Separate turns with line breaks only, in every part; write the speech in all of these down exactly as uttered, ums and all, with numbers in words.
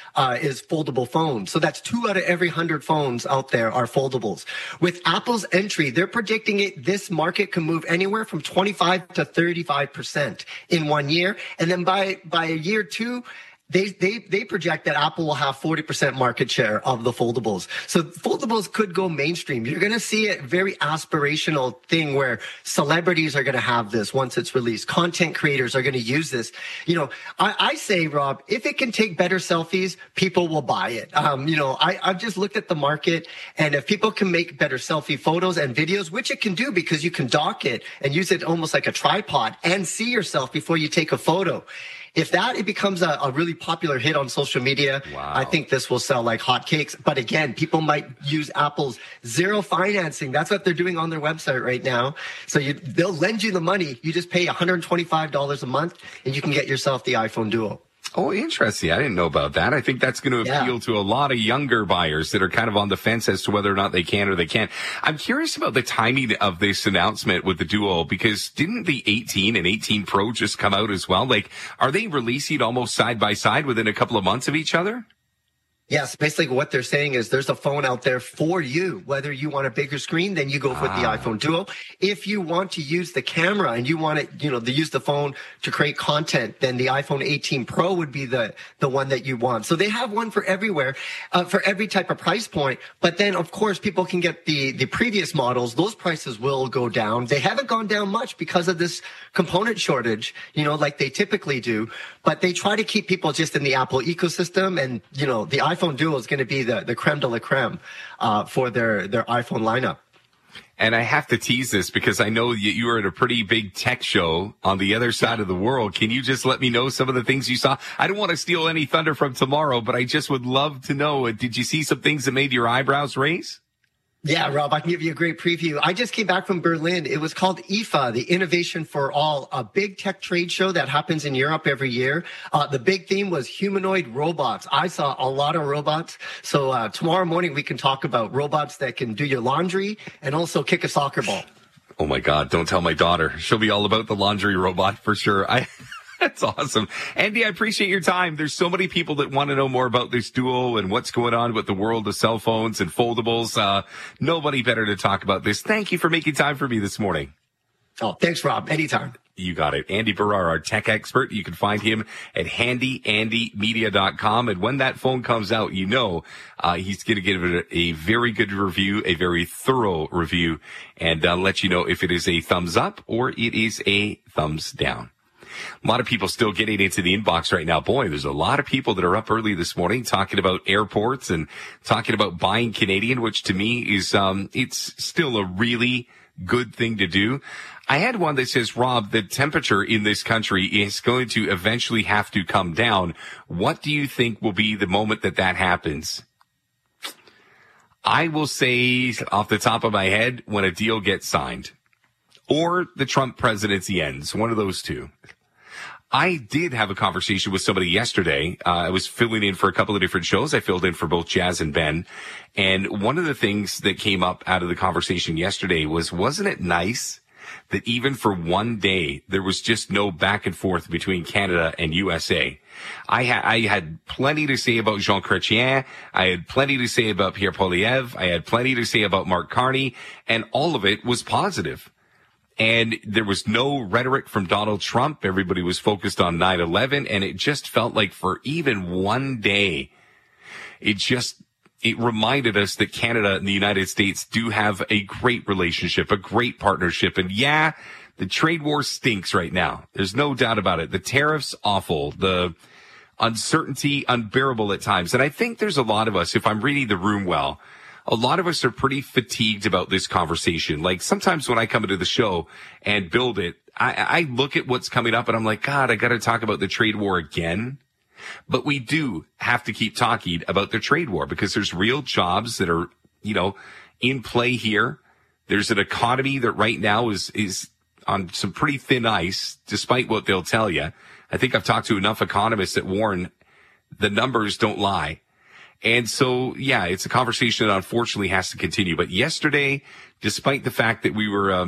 uh, is foldable phones. So that's two out of every hundred phones out there are foldables. With Apple's entry, they're predicting it. This market can move anywhere from twenty-five to thirty-five percent in one year. And then by, by a year two, They, they, they project that Apple will have forty percent market share of the foldables. So foldables could go mainstream. You're going to see a very aspirational thing where celebrities are going to have this once it's released. Content creators are going to use this. You know, I, I say, Rob, if it can take better selfies, people will buy it. Um, you know, I, I've just looked at the market, and if people can make better selfie photos and videos, which it can do because you can dock it and use it almost like a tripod and see yourself before you take a photo. If that, it becomes a, a really popular hit on social media, wow. I think this will sell like hotcakes. But again, people might use Apple's zero financing. That's what they're doing on their website right now. So you, they'll lend you the money. You just pay one hundred twenty-five dollars a month, and you can get yourself the iPhone Duo.
Oh, interesting. I didn't know about that. I think that's going to appeal yeah. to a lot of younger buyers that are kind of on the fence as to whether or not they can or they can't. I'm curious about the timing of this announcement with the Duo, because didn't the eighteen and eighteen Pro just come out as well? Like, are they releasing almost side by side within a couple of months of each other?
Yes, basically what they're saying is there's a phone out there for you. Whether you want a bigger screen, then you go with ah. the iPhone Duo. If you want to use the camera and you want it, you know, to use the phone to create content, then the iPhone eighteen Pro would be the, the one that you want. So they have one for everywhere, uh, for every type of price point. But then, of course, people can get the, the previous models. Those prices will go down. They haven't gone down much because of this component shortage, you know, like they typically do. But they try to keep people just in the Apple ecosystem, and, you know, the iPhone iPhone Duo is going to be the, the creme de la creme uh, for their, their iPhone lineup.
And I have to tease this because I know you, you were at a pretty big tech show on the other side of the world. Can you just let me know some of the things you saw? I don't want to steal any thunder from tomorrow, but I just would love to know, did you see some things that made your eyebrows raise?
Yeah, Rob, I can give you a great preview. I just came back from Berlin. It was called I F A, the Innovation for All, a big tech trade show that happens in Europe every year. Uh, the big theme was humanoid robots. I saw a lot of robots. So uh, tomorrow morning we can talk about robots that can do your laundry and also kick a soccer ball.
Oh, my God. Don't tell my daughter. She'll be all about the laundry robot for sure. I... That's awesome. Andy, I appreciate your time. There's so many people that want to know more about this Duo and what's going on with the world of cell phones and foldables. Uh, nobody better to talk about this. Thank you for making time for me this morning.
Oh, thanks, Rob. Anytime.
You got it. Andy Barrar, our tech expert. You can find him at handy andy media dot com. And when that phone comes out, you know, uh, he's going to give it a, a very good review, a very thorough review, and uh, let you know if it is a thumbs up or it is a thumbs down. A lot of people still getting into the inbox right now. Boy, there's a lot of people that are up early this morning talking about airports and talking about buying Canadian, which to me is, um, it's still a really good thing to do. I had one that says, Rob, the temperature in this country is going to eventually have to come down. What do you think will be the moment that that happens? I will say off the top of my head, when a deal gets signed or the Trump presidency ends, one of those two. I did have a conversation with somebody yesterday. Uh, I was filling in for a couple of different shows. I filled in for both Jazz and Ben. And one of the things that came up out of the conversation yesterday was, wasn't it nice that even for one day, there was just no back and forth between Canada and U S A? I, ha- I had plenty to say about Jean Chrétien. I had plenty to say about Pierre Poilievre. I had plenty to say about Mark Carney. And all of it was positive. And there was no rhetoric from Donald Trump. Everybody was focused on nine eleven. And it just felt like for even one day, it just, it reminded us that Canada and the United States do have a great relationship, a great partnership. And yeah, the trade war stinks right now. There's no doubt about it. The tariffs, awful. The uncertainty, unbearable at times. And I think there's a lot of us, if I'm reading the room well, a lot of us are pretty fatigued about this conversation. Like sometimes when I come into the show and build it, I, I look at what's coming up and I'm like, God, I got to talk about the trade war again. But we do have to keep talking about the trade war because there's real jobs that are, you know, in play here. There's an economy that right now is, is on some pretty thin ice, despite what they'll tell you. I think I've talked to enough economists that warn the numbers don't lie. And so, yeah, it's a conversation that unfortunately has to continue. But yesterday, despite the fact that we were um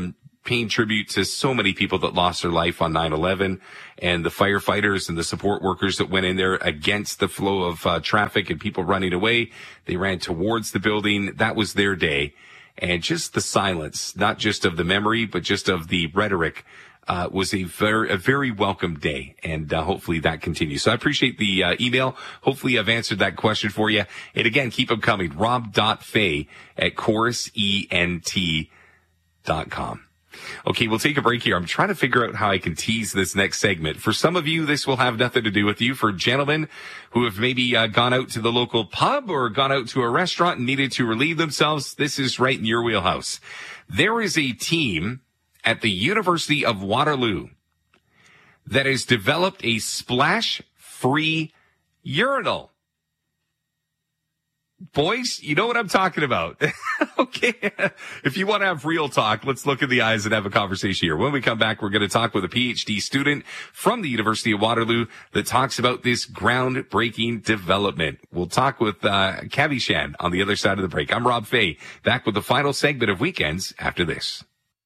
paying tribute to so many people that lost their life on nine eleven, and the firefighters and the support workers that went in there against the flow of uh, traffic and people running away. They ran towards the building. That was their day. And just the silence, not just of the memory, but just of the rhetoric, uh, was a very, a very welcome day. And uh, hopefully that continues. So I appreciate the uh, email. Hopefully I've answered that question for you. And again, keep them coming. rob.fay at chorus ent dot com. Okay, we'll take a break here. I'm trying to figure out how I can tease this next segment. For some of you, this will have nothing to do with you. For gentlemen who have maybe uh, gone out to the local pub or gone out to a restaurant and needed to relieve themselves, this is right in your wheelhouse. There is a team at the University of Waterloo that has developed a splash-free urinal. Boys, you know what I'm talking about. Okay. If you want to have real talk, let's look in the eyes and have a conversation here. When we come back, we're going to talk with a P H D student from the University of Waterloo that talks about this groundbreaking development. We'll talk with uh, Kavi Shan on the other side of the break. I'm Rob Fay, back with the final segment of Weekends after this.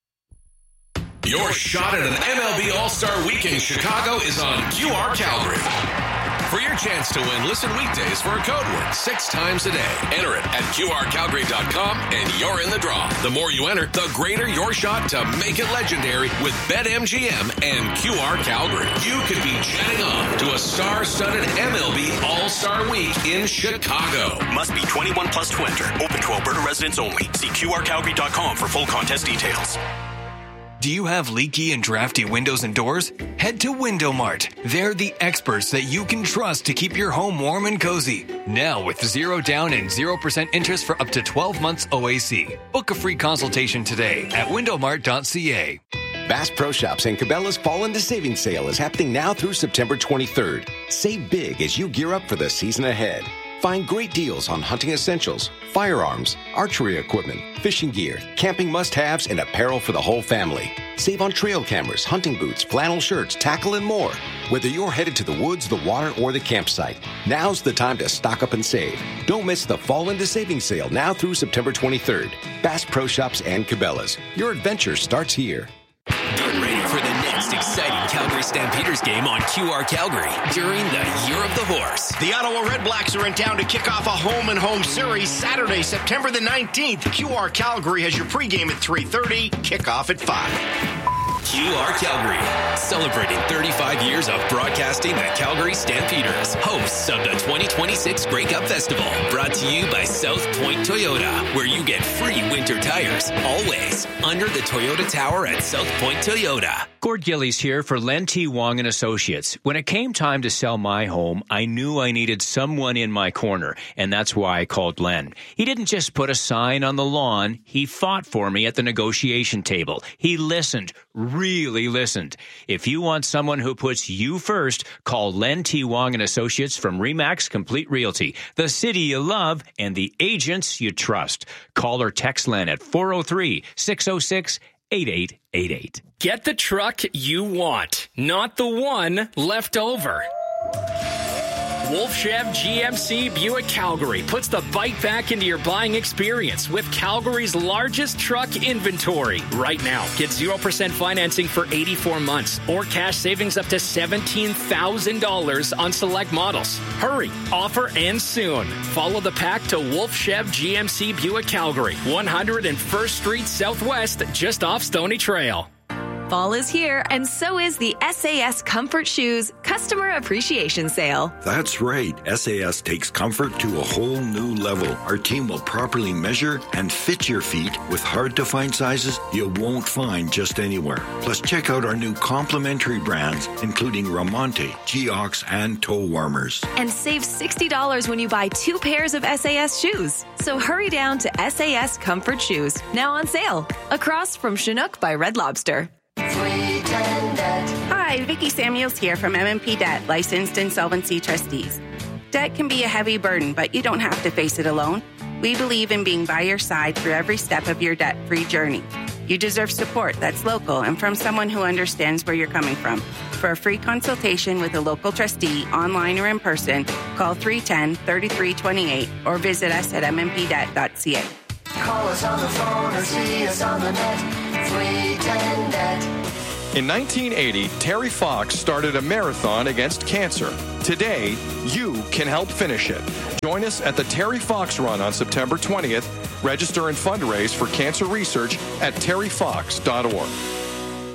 Your shot at an M L B All-Star Weekend Chicago is on Q R Calgary. For your chance to win, listen weekdays for a code word six times a day. Enter it at Q R Calgary dot com and you're in the draw. The more you enter, the greater your shot to make it legendary with BetMGM and Q R Calgary. You could be jetting off to a star-studded M L B All-Star Week in Chicago.
Must be twenty-one plus to enter. Open to Alberta residents only. See Q R Calgary dot com for full contest details.
Do you have leaky and drafty windows and doors? Head to Window Mart. They're the experts that you can trust to keep your home warm and cozy. Now with zero down and zero percent interest for up to twelve months O A C. Book a free consultation today at window mart dot c a.
Bass Pro Shops and Cabela's Fall into Savings Sale is happening now through September twenty-third. Save big as you gear up for the season ahead. Find great deals on hunting essentials, firearms, archery equipment, fishing gear, camping must-haves, and apparel for the whole family. Save on trail cameras, hunting boots, flannel shirts, tackle, and more. Whether you're headed to the woods, the water, or the campsite, now's the time to stock up and save. Don't miss the Fall into Savings Sale now through September twenty-third. Bass Pro Shops and Cabela's. Your adventure starts here.
Get ready for the next exciting Calgary Stampeders game on Q R Calgary during the Year of the Horse.
The Ottawa Redblacks are in town to kick off a home-and-home series Saturday, September the nineteenth. Q R Calgary has your pregame at three thirty, kickoff at five.
Q R Calgary, celebrating thirty-five years of broadcasting the Calgary Stampeders, hosts of the twenty twenty-six Grey Cup Festival, brought to you by South Point Toyota, where you get free winter tires, always, under the Toyota Tower at South Point Toyota.
Gord Gillies here for Len T. Wong and Associates. When it came time to sell my home, I knew I needed someone in my corner, and that's why I called Len. He didn't just put a sign on the lawn. He fought for me at the negotiation table. He listened, really listened. If you want someone who puts you first, call Len T. Wong and Associates from Remax Complete Realty, the city you love and the agents you trust. Call or text Len at four oh three, six oh six, eight eight eight eight.
Get the truck you want, not the one left over. Wolf Chev G M C Buick Calgary puts the bike back into your buying experience with Calgary's largest truck inventory. Right now, get zero percent financing for eighty-four months or cash savings up to seventeen thousand dollars on select models. Hurry, offer ends soon. Follow the pack to Wolf Chev G M C Buick Calgary, one hundred first Street Southwest, just off Stony Trail.
Fall is here, and so is the S A S Comfort Shoes Customer Appreciation Sale.
That's right. S A S takes comfort to a whole new level. Our team will properly measure and fit your feet with hard-to-find sizes you won't find just anywhere. Plus, check out our new complimentary brands, including Ramonte, Geox, and toe warmers.
And save sixty dollars when you buy two pairs of S A S shoes. So hurry down to S A S Comfort Shoes, now on sale, across from Chinook by Red Lobster.
Hi, Vicki Samuels here from M and P Debt, licensed insolvency trustees. Debt can be a heavy burden, but you don't have to face it alone. We believe in being by your side through every step of your debt-free journey. You deserve support that's local and from someone who understands where you're coming from. For a free consultation with a local trustee, online or in person, call three one zero, three three two eight or visit us at m m p debt dot c a.
Call us on the phone or see us on the net. three ten net.
In nineteen eighty, Terry Fox started a marathon against cancer. Today, you can help finish it. Join us at the Terry Fox Run on September twentieth. Register and fundraise for cancer research at terry fox dot org.